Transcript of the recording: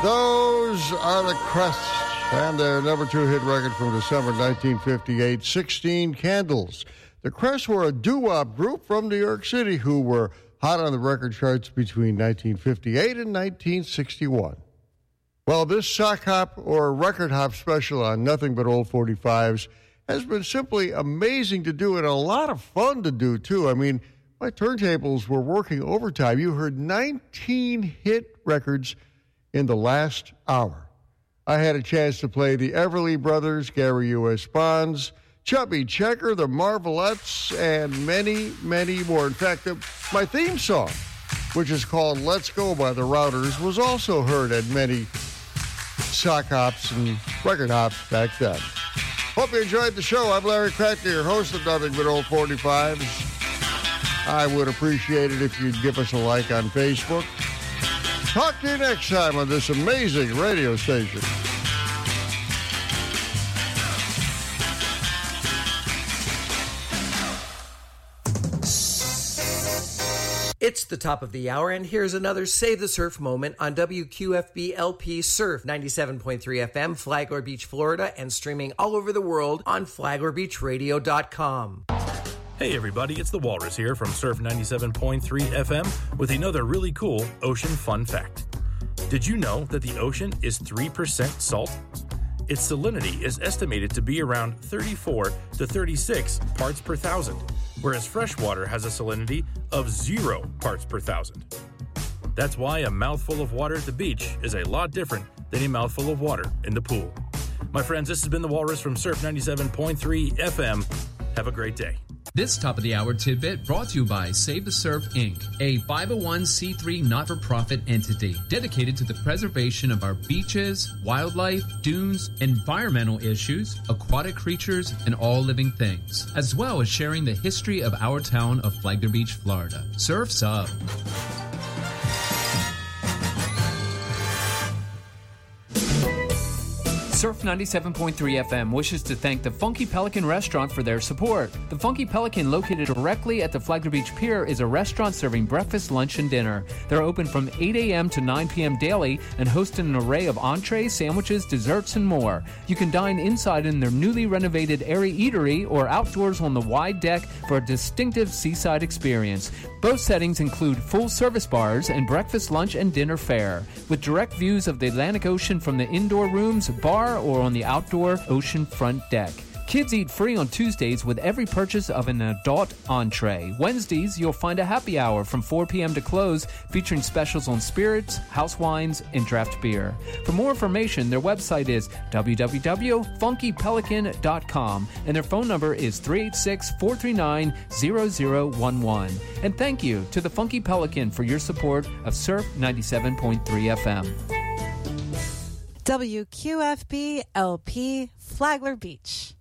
Those are the Crests and their number 2 hit record from December 1958, 16 Candles. The Crests were a doo-wop group from New York City who were hot on the record charts between 1958 and 1961. Well, this sock hop or record hop special on Nothing But Old 45s has been simply amazing to do and a lot of fun to do, too. I mean, my turntables were working overtime. You heard 19 hit records in the last hour. I had a chance to play the Everly Brothers, Gary U.S. Bonds, Chubby Checker, the Marvelettes, and many, many more. In fact, my theme song, which is called Let's Go by the Routers, was also heard at many sock hops and record hops back then. Hope you enjoyed the show. I'm Larry Crackney, your host of Nothing But Old 45s. I would appreciate it if you'd give us a like on Facebook. Talk to you next time on this amazing radio station. It's the top of the hour, and here's another Save the Surf moment on WQFB LP Surf 97.3 FM, Flagler Beach, Florida, and streaming all over the world on FlaglerBeachRadio.com. Hey everybody, it's the Walrus here from Surf 97.3 FM with another really cool ocean fun fact. Did you know that the ocean is 3% salt? Its salinity is estimated to be around 34 to 36 parts per thousand, whereas freshwater has a salinity of 0 parts per thousand. That's why a mouthful of water at the beach is a lot different than a mouthful of water in the pool. My friends, this has been the Walrus from Surf 97.3 FM. Have a great day. This top-of-the-hour tidbit brought to you by Save the Surf, Inc., a 501c3 not-for-profit entity dedicated to the preservation of our beaches, wildlife, dunes, environmental issues, aquatic creatures, and all living things, as well as sharing the history of our town of Flagler Beach, Florida. Surf's up. Surf 97.3 FM wishes to thank the Funky Pelican Restaurant for their support. The Funky Pelican, located directly at the Flagler Beach Pier, is a restaurant serving breakfast, lunch, and dinner. They're open from 8 a.m. to 9 p.m. daily and host an array of entrees, sandwiches, desserts, and more. You can dine inside in their newly renovated airy eatery or outdoors on the wide deck for a distinctive seaside experience. Both settings include full service bars and breakfast, lunch, and dinner fare, with direct views of the Atlantic Ocean from the indoor rooms, bar, or on the outdoor ocean front deck. Kids eat free on Tuesdays with every purchase of an adult entree. Wednesdays, you'll find a happy hour from 4 p.m. to close, featuring specials on spirits, house wines, and draft beer. For more information, their website is www.funkypelican.com, and their phone number is 386-439-0011. And thank you to the Funky Pelican for your support of Surf 97.3 FM. WQFB LP Flagler Beach.